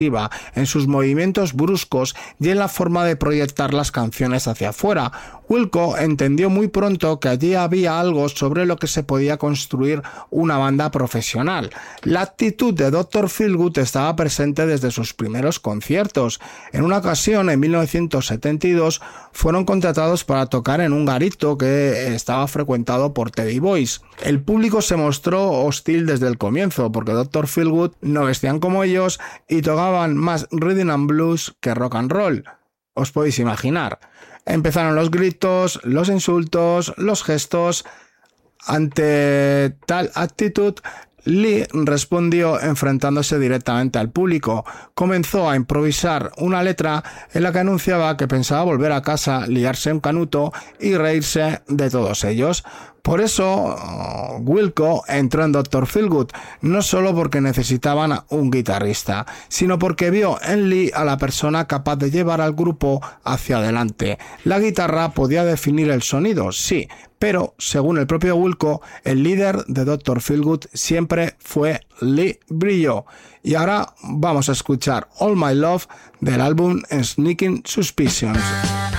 en sus movimientos bruscos y en la forma de proyectar las canciones hacia afuera. Wilco entendió muy pronto que allí había algo sobre lo que se podía construir una banda profesional. La actitud de Dr. Feelgood estaba presente desde sus primeros conciertos. En una ocasión, en 1972, fueron contratados para tocar en un garito que estaba frecuentado por Teddy Boys. El público se mostró hostil desde el comienzo porque Dr. Feelgood no vestían como ellos y tocaban más rhythm and blues que rock and roll. Os podéis imaginar. Empezaron los gritos, los insultos, los gestos. Ante tal actitud, Lee respondió enfrentándose directamente al público. Comenzó a improvisar una letra en la que anunciaba que pensaba volver a casa, liarse un canuto y reírse de todos ellos. Por eso, Wilco entró en Dr. Feelgood, no solo porque necesitaban un guitarrista, sino porque vio en Lee a la persona capaz de llevar al grupo hacia adelante. La guitarra podía definir el sonido, sí, pero, según el propio Wilco, el líder de Dr. Feelgood siempre fue Lee Brillo. Y ahora vamos a escuchar All My Love del álbum Sneaking Suspicions.